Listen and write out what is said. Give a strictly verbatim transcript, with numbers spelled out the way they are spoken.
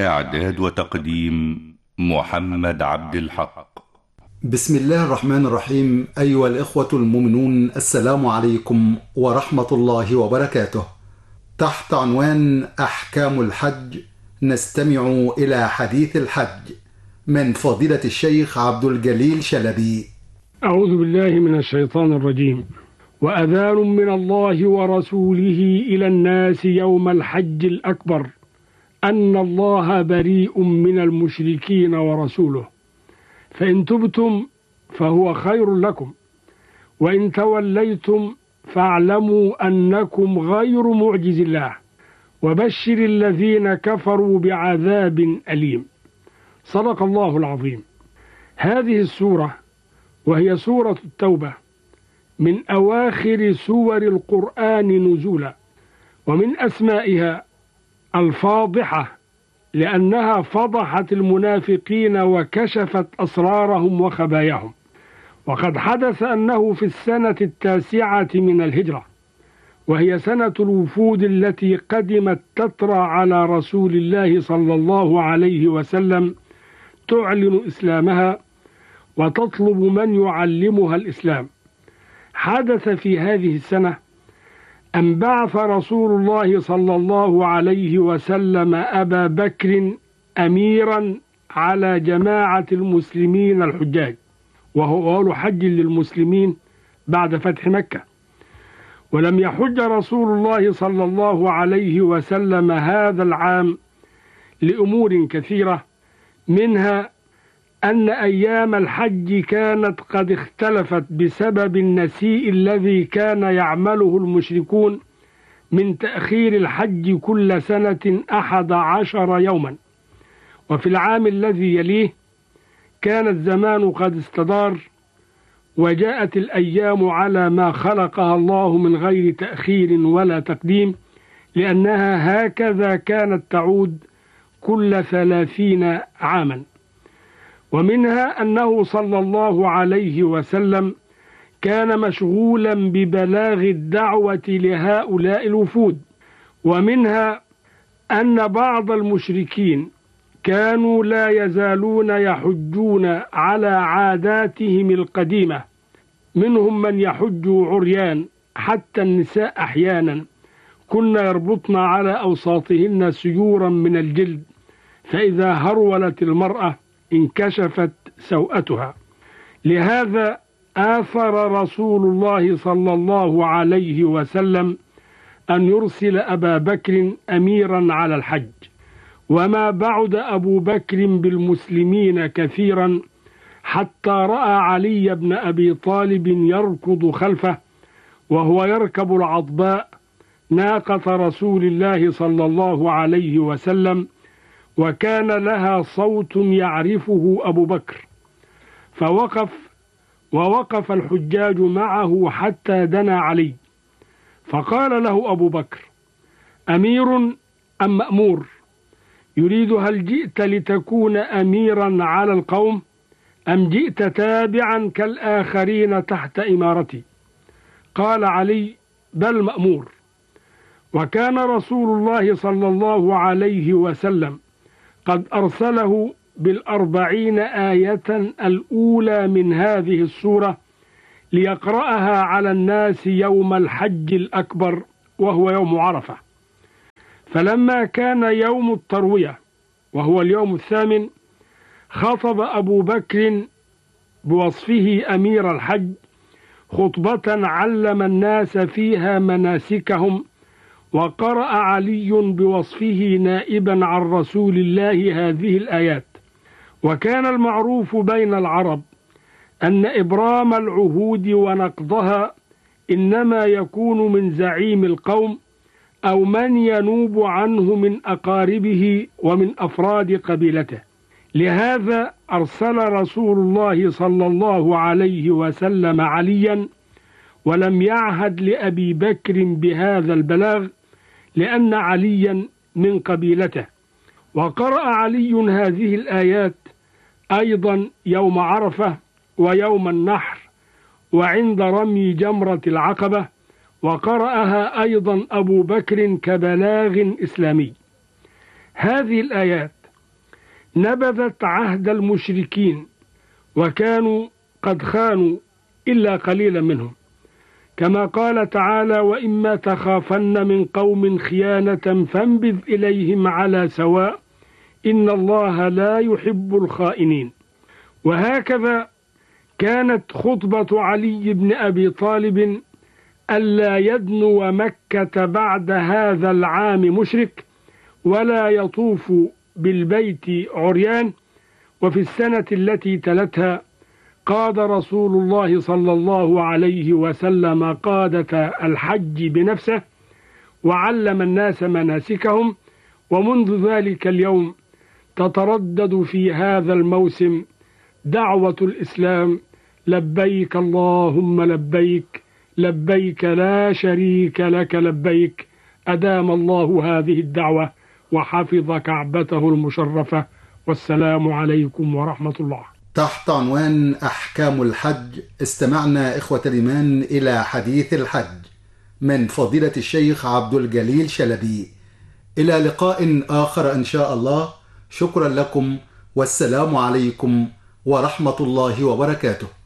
إعداد وتقديم محمد عبد الحق. بسم الله الرحمن الرحيم. أيها الإخوة المؤمنون، السلام عليكم ورحمة الله وبركاته. تحت عنوان أحكام الحج نستمع إلى حديث الحج من فضيلة الشيخ عبد الجليل شلبي. أعوذ بالله من الشيطان الرجيم. وأذان من الله ورسوله إلى الناس يوم الحج الأكبر أن الله بريء من المشركين ورسوله، فإن تبتم فهو خير لكم، وإن توليتم فاعلموا أنكم غير معجز الله، وبشر الذين كفروا بعذاب أليم. صدق الله العظيم. هذه السورة وهي سورة التوبة من أواخر سور القرآن نزولا، ومن أسمائها الفاضحة لأنها فضحت المنافقين وكشفت أسرارهم وخباياهم. وقد حدث أنه في السنة التاسعة من الهجرة، وهي سنة الوفود التي قدمت تترى على رسول الله صلى الله عليه وسلم تعلن إسلامها وتطلب من يعلمها الإسلام. حدث في هذه السنة أن بعث رسول الله صلى الله عليه وسلم أبا بكر أميرا على جماعة المسلمين الحجاج، وهو أول حج للمسلمين بعد فتح مكة. ولم يحج رسول الله صلى الله عليه وسلم هذا العام لأمور كثيرة، منها أن أيام الحج كانت قد اختلفت بسبب النسيء الذي كان يعمله المشركون من تأخير الحج كل سنة أحد عشر يوما. وفي العام الذي يليه كان الزمان قد استدار، وجاءت الأيام على ما خلقها الله من غير تأخير ولا تقديم، لأنها هكذا كانت تعود كل ثلاثين عاما. ومنها أنه صلى الله عليه وسلم كان مشغولا ببلاغ الدعوة لهؤلاء الوفود. ومنها أن بعض المشركين كانوا لا يزالون يحجون على عاداتهم القديمة، منهم من يحج عريان، حتى النساء أحيانا كن يربطن على أوساطهن سيورا من الجلد، فإذا هرولت المرأة انكشفت سوءتها. لهذا آثر رسول الله صلى الله عليه وسلم أن يرسل أبا بكر أميرا على الحج. وما بعد أبو بكر بالمسلمين كثيرا حتى رأى علي بن أبي طالب يركض خلفه وهو يركب العضباء ناقة رسول الله صلى الله عليه وسلم، وكان لها صوت يعرفه أبو بكر، فوقف ووقف الحجاج معه حتى دنا علي، فقال له أبو بكر: أمير أم مأمور؟ يريد: هل جئت لتكون أميرا على القوم أم جئت تابعا كالآخرين تحت إمارتي؟ قال علي: بل مأمور. وكان رسول الله صلى الله عليه وسلم قد أرسله بالأربعين آية الأولى من هذه السورة ليقرأها على الناس يوم الحج الأكبر، وهو يوم عرفة. فلما كان يوم التروية وهو اليوم الثامن، خطب أبو بكر بوصفه أمير الحج خطبة علم الناس فيها مناسكهم، وقرأ علي بوصفه نائبا عن رسول الله هذه الآيات. وكان المعروف بين العرب أن إبرام العهود ونقضها إنما يكون من زعيم القوم أو من ينوب عنه من أقاربه ومن أفراد قبيلته. لهذا أرسل رسول الله صلى الله عليه وسلم عليا، ولم يعهد لأبي بكر بهذا البلاغ لأن عليا من قبيلته. وقرأ علي هذه الآيات أيضا يوم عرفة ويوم النحر وعند رمي جمرة العقبة، وقرأها أيضا أبو بكر كبلاغ إسلامي. هذه الآيات نبذت عهد المشركين وكانوا قد خانوا إلا قليلا منهم، كما قال تعالى: وإما تخافن من قوم خيانة فانبذ إليهم على سواء إن الله لا يحب الخائنين. وهكذا كانت خطبة علي بن أبي طالب ألا يدنو مكة بعد هذا العام مشرك ولا يطوف بالبيت عريان. وفي السنة التي تلتها قاد رسول الله صلى الله عليه وسلم قادة الحج بنفسه وعلم الناس مناسكهم، ومنذ ذلك اليوم تتردد في هذا الموسم دعوة الإسلام: لبيك اللهم لبيك، لبيك لا شريك لك لبيك. أدام الله هذه الدعوة وحفظ كعبته المشرفة. والسلام عليكم ورحمة الله. تحت عنوان أحكام الحج استمعنا إخوة الإيمان إلى حديث الحج من فضيلة الشيخ عبد الجليل شلبي. إلى لقاء آخر إن شاء الله. شكرا لكم والسلام عليكم ورحمة الله وبركاته.